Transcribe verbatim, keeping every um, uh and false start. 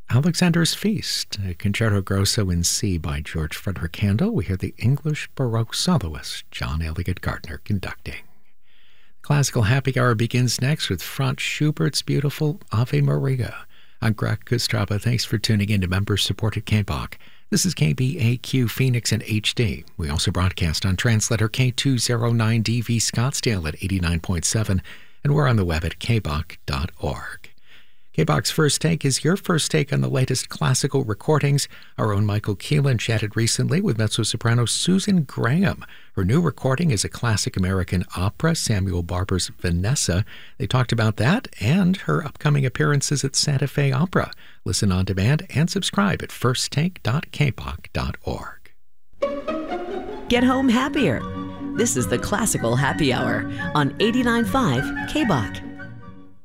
Alexander's Feast, a concerto grosso in C by George Frederick Handel. We hear the English Baroque soloist John Eliot Gardiner conducting. Classical Happy Hour begins next with Franz Schubert's beautiful Ave Maria. I'm Greg Kostraba. Thanks for tuning in to member-supported K B O C. This is K B A Q Phoenix in H D. We also broadcast on translator K two oh nine D V Scottsdale at eighty-nine point seven, and we're on the web at k b o c dot org. K B O C's First Take is your first take on the latest classical recordings. Our own Michael Keelan chatted recently with mezzo-soprano Susan Graham. Her new recording is a classic American opera, Samuel Barber's Vanessa. They talked about that and her upcoming appearances at Santa Fe Opera. Listen on demand and subscribe at first take dot k b o c dot org. Get home happier. This is the Classical Happy Hour on eighty-nine point five K B O C.